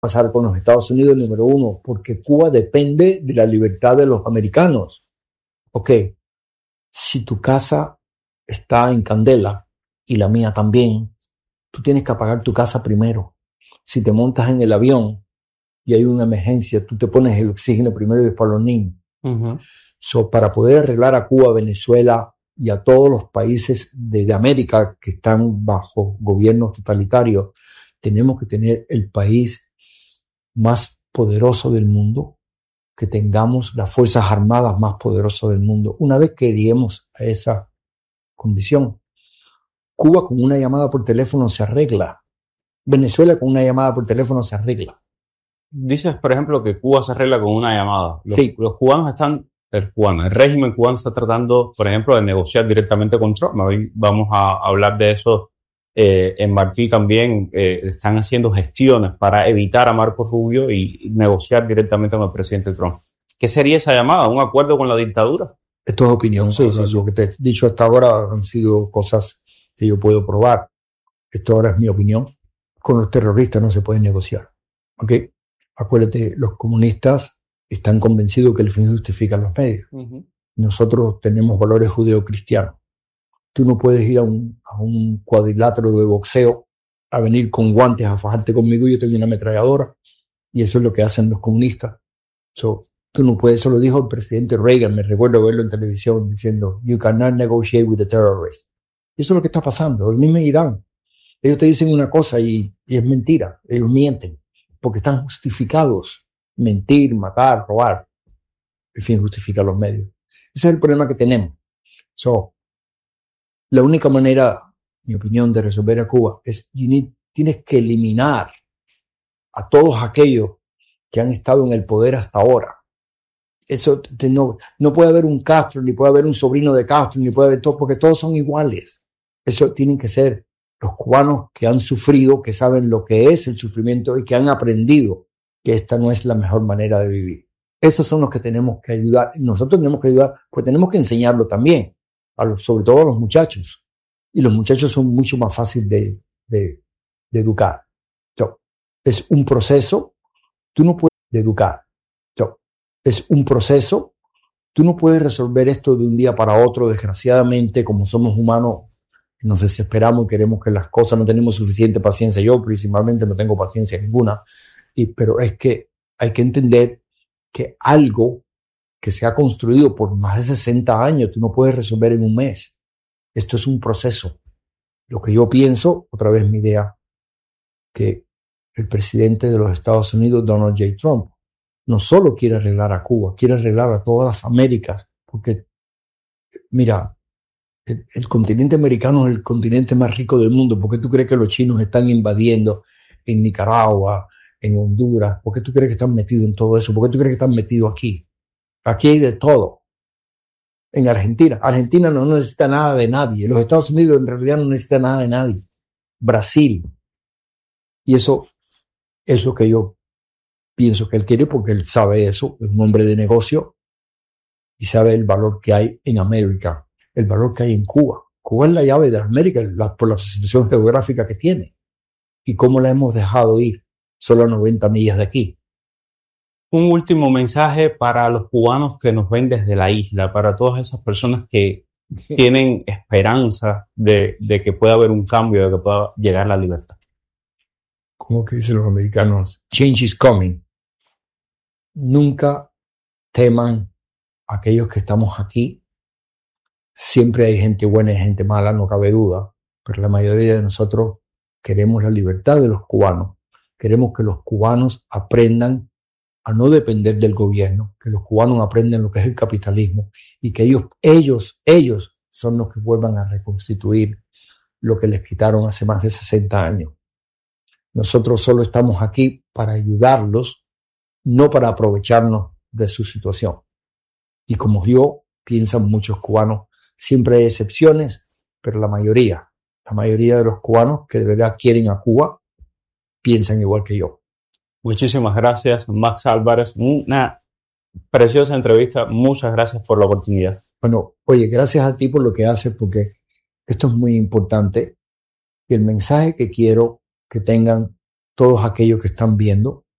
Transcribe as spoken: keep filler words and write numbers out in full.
pasar con los Estados Unidos, número uno, porque Cuba depende de la libertad de los americanos. Ok, si tu casa está en candela y la mía también, tú tienes que apagar tu casa primero. Si te montas en el avión y hay una emergencia, tú te pones el oxígeno primero y después a los niños. Uh-huh. So, para poder arreglar a Cuba, Venezuela y a todos los países de, de América que están bajo gobiernos totalitarios, tenemos que tener el país más poderoso del mundo, que tengamos las fuerzas armadas más poderosas del mundo. Una vez que lleguemos a esa condición, Cuba con una llamada por teléfono se arregla. Venezuela con una llamada por teléfono se arregla. Dices, por ejemplo, que Cuba se arregla con una llamada. Los, sí. los cubanos están, el cubano, el régimen cubano está tratando, por ejemplo, de negociar directamente con Trump. Vamos a hablar de eso. Eh, en Martí también eh, están haciendo gestiones para evitar a Marco Rubio y negociar directamente con el presidente Trump. ¿Qué sería esa llamada? ¿Un acuerdo con la dictadura? Esto es opinión. Sí, sí, sí. Lo que te he dicho hasta ahora han sido cosas que yo puedo probar. Esto ahora es mi opinión. Con los terroristas no se puede negociar. ¿Ok? Acuérdate, los comunistas están convencidos que el fin justifica los medios. Uh-huh. Nosotros tenemos valores judeocristianos. Tú no puedes ir a un, a un cuadrilátero de boxeo a venir con guantes a fajarte conmigo y yo tengo una ametralladora. Y eso es lo que hacen los comunistas. So, tú no puedes, eso lo dijo el presidente Reagan, me recuerdo verlo en televisión diciendo, you cannot negotiate with the terrorists. Y eso es lo que está pasando, el mismo Irán. Ellos te dicen una cosa y, y es mentira, ellos mienten, porque están justificados. Mentir, matar, robar. El fin justifica los medios. Ese es el problema que tenemos. So, la única manera, mi opinión, de resolver a Cuba es need, tienes que eliminar a todos aquellos que han estado en el poder hasta ahora. Eso te, no, no puede haber un Castro, ni puede haber un sobrino de Castro, ni puede haber todo, porque todos son iguales. Eso tienen que ser los cubanos que han sufrido, que saben lo que es el sufrimiento y que han aprendido que esta no es la mejor manera de vivir. Esos son los que tenemos que ayudar. Nosotros tenemos que ayudar, pues tenemos que enseñarlo también. A los, sobre todo a los muchachos. Y los muchachos son mucho más fáciles de, de, de educar. So, es un proceso, tú no puedes de educar. So, es un proceso, tú no puedes resolver esto de un día para otro. Desgraciadamente, como somos humanos, nos desesperamos y queremos que las cosas, no tenemos suficiente paciencia. Yo principalmente no tengo paciencia ninguna. Y, pero es que hay que entender que algo que se ha construido por más de sesenta años, tú no puedes resolver en un mes. Esto es un proceso. Lo que yo pienso, otra vez mi idea, que el presidente de los Estados Unidos, Donald J. Trump, no solo quiere arreglar a Cuba, quiere arreglar a todas las Américas, porque, mira, el, el continente americano es el continente más rico del mundo. ¿Por qué tú crees que los chinos están invadiendo en Nicaragua, en Honduras? ¿Por qué tú crees que están metidos en todo eso? ¿Por qué tú crees que están metidos aquí? Aquí hay de todo. En Argentina. Argentina no necesita nada de nadie. Los Estados Unidos en realidad no necesitan nada de nadie. Brasil. Y eso es lo que yo pienso que él quiere, porque él sabe eso. Es un hombre de negocio y sabe el valor que hay en América, el valor que hay en Cuba. Cuba es la llave de América la, por la situación geográfica que tiene. Y cómo la hemos dejado ir solo a noventa millas de aquí. Un último mensaje para los cubanos que nos ven desde la isla, para todas esas personas que sí. tienen esperanza de, de que pueda haber un cambio, de que pueda llegar la libertad. Como que dicen los americanos, change is coming. Nunca teman a aquellos que estamos aquí. Siempre hay gente buena y gente mala, no cabe duda, pero la mayoría de nosotros queremos la libertad de los cubanos. Queremos que los cubanos aprendan a no depender del gobierno, que los cubanos aprendan lo que es el capitalismo y que ellos, ellos, ellos son los que vuelvan a reconstituir lo que les quitaron hace más de sesenta años. Nosotros solo estamos aquí para ayudarlos, no para aprovecharnos de su situación. Y como yo, piensan muchos cubanos, siempre hay excepciones, pero la mayoría, la mayoría de los cubanos que de verdad quieren a Cuba, piensan igual que yo. Muchísimas gracias, Max Álvarez. Una preciosa entrevista. Muchas gracias por la oportunidad. Bueno, oye, gracias a ti por lo que haces, porque esto es muy importante. Y el mensaje que quiero que tengan todos aquellos que están viendo